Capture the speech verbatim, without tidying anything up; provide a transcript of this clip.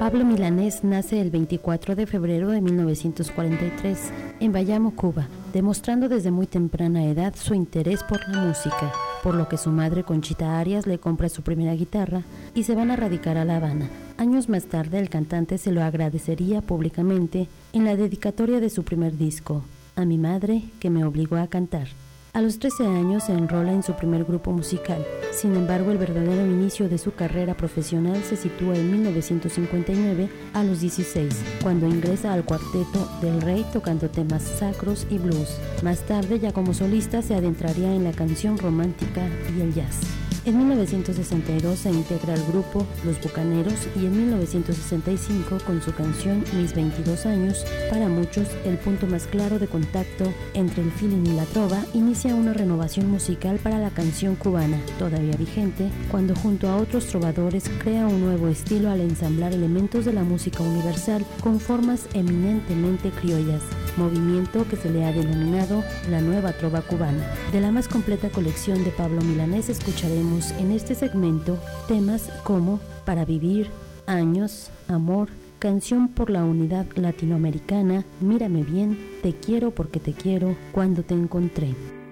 Pablo Milanés nace el veinticuatro de febrero de mil novecientos cuarenta y tres en Bayamo, Cuba, demostrando desde muy temprana edad su interés por la música, por lo que su madre Conchita Arias le compra su primera guitarra y se van a radicar a La Habana. Años más tarde el cantante se lo agradecería públicamente en la dedicatoria de su primer disco, A mi madre que me obligó a cantar. A los trece años se enrola en su primer grupo musical. Sin embargo, el verdadero inicio de su carrera profesional se sitúa en mil novecientos cincuenta y nueve, a los dieciséis, cuando ingresa al Cuarteto del Rey tocando temas sacros y blues. Más tarde, ya como solista, se adentraría en la canción romántica y el jazz. En mil novecientos sesenta y dos se integra al grupo Los Bucaneros y en mil novecientos sesenta y cinco con su canción Mis veintidós años, para muchos el punto más claro de contacto entre el feeling y la trova, inicia una renovación musical para la canción cubana, todavía vigente, cuando junto a otros trovadores crea un nuevo estilo al ensamblar elementos de la música universal con formas eminentemente criollas, movimiento que se le ha denominado la nueva trova cubana. De la más completa colección de Pablo Milanés escucharemos en este segmento temas como Para vivir, Años, Amor, Canción por la Unidad Latinoamericana, Mírame bien, Te quiero porque te quiero, Cuando te encontré.